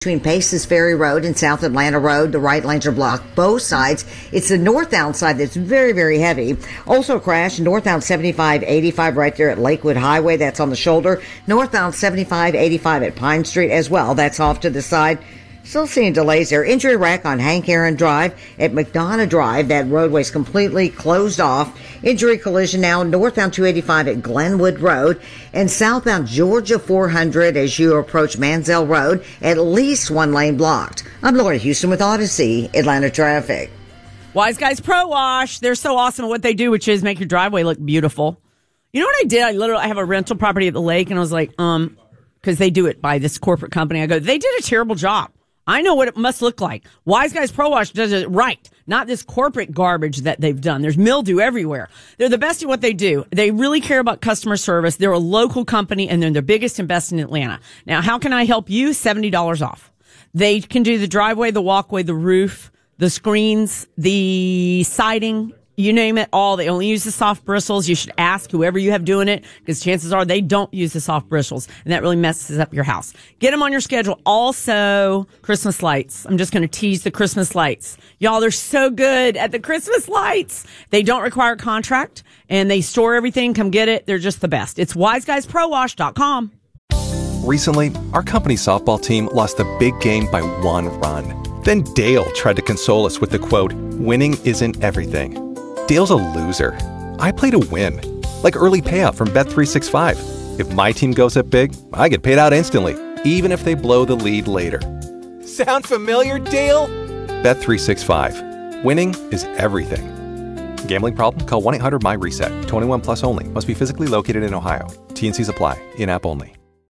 Between Paces Ferry Road and South Atlanta Road, the right lanes are blocked both sides. It's the northbound side that's very, very heavy. Also a crash northbound 7585 right there at Lakewood Highway. That's on the shoulder. Northbound 7585 at Pine Street as well. That's off to the side. Still seeing delays there. Injury wreck on Hank Aaron Drive at McDonough Drive. That roadway's completely closed off. Injury collision now northbound 285 at Glenwood Road and southbound Georgia 400 as you approach Mansell Road. At least one lane blocked. I'm Laura Houston with Odyssey Atlanta Traffic. Wise Guys Pro Wash. They're so awesome at what they do, which is make your driveway look beautiful. You know what I did? I have a rental property at the lake, and I was like, because they do it by this corporate company. I go, they did a terrible job. I know what it must look like. Wise Guys Pro Wash does it right, not this corporate garbage that they've done. There's mildew everywhere. They're the best at what they do. They really care about customer service. They're a local company, and they're the biggest and best in Atlanta. Now, how can I help you? $70 off. They can do the driveway, the walkway, the roof, the screens, the siding, you name it all. They only use the soft bristles. You should ask whoever you have doing it, because chances are they don't use the soft bristles, and that really messes up your house. Get them on your schedule. Also, Christmas lights. I'm just going to tease the Christmas lights. Y'all, they're so good at the Christmas lights. They don't require a contract, and they store everything. Come get it. They're just the best. It's wiseguysprowash.com. Recently, our company softball team lost the big game by 1 run. Then Dale tried to console us with the quote, "Winning isn't everything." Dale's a loser. I play to win. Like early payout from Bet365. If my team goes up big, I get paid out instantly, even if they blow the lead later. Sound familiar, Dale? Bet365. Winning is everything. Gambling problem? Call 1-800-MY-RESET. 21 plus only. Must be physically located in Ohio. T&Cs apply. In-app only.